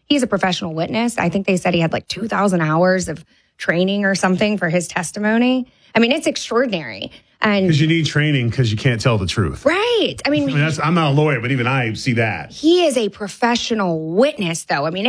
He's a professional witness. I think they said he had like 2,000 hours of training or something for his testimony. I mean, it's extraordinary. And because you need training because you can't tell the truth. Right. I mean I'm not a lawyer, but even I see that. He is a professional witness, though. I mean,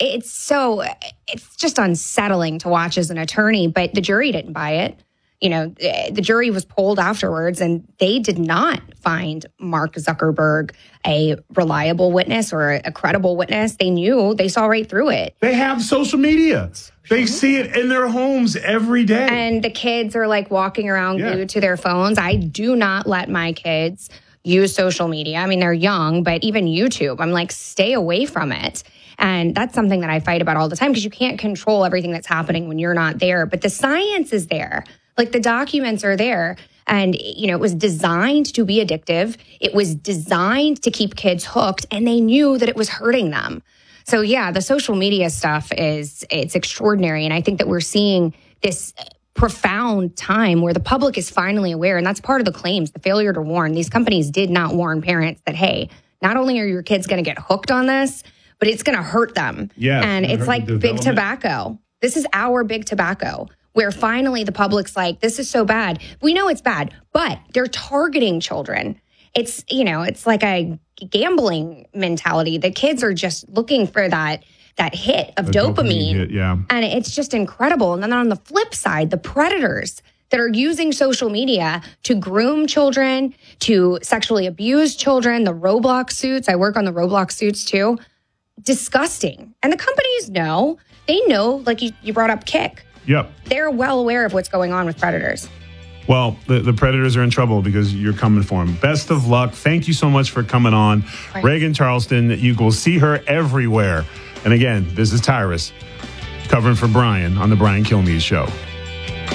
it's just unsettling to watch as an attorney, but the jury didn't buy it. You know, the jury was polled afterwards, and they did not find Mark Zuckerberg a reliable witness or a credible witness. They saw right through it. They have social media. They see it in their homes every day. And the kids are like walking around glued to their phones. I do not let my kids use social media. I mean, they're young, but even YouTube, I'm like, stay away from it. And that's something that I fight about all the time because you can't control everything that's happening when you're not there. But the science is there. Like the documents are there. And, you know, it was designed to be addictive. It was designed to keep kids hooked. And they knew that it was hurting them. So, yeah, the social media stuff it's extraordinary. And I think that we're seeing this profound time where the public is finally aware. And that's part of the claims, the failure to warn. These companies did not warn parents that, hey, not only are your kids going to get hooked on this, but it's going to hurt them. Yeah, and it's like big tobacco. This is our big tobacco, where finally the public's like, this is so bad. We know it's bad, but they're targeting children. It's, you know, it's like a gambling mentality. The kids are just looking for that hit of dopamine hit, yeah. And it's just incredible. And then on the flip side, the predators that are using social media to groom children, to sexually abuse children, the Roblox suits. I work on the Roblox suits too. Disgusting. And the companies know. They know, like you brought up Kik. Yep. They're well aware of what's going on with predators. Well, the predators are in trouble because you're coming for them. Best of luck. Thank you so much for coming on. Right. Reagan Charleston, you will see her everywhere. And again, this is Tyrus covering for Brian on the Brian Kilmeade Show.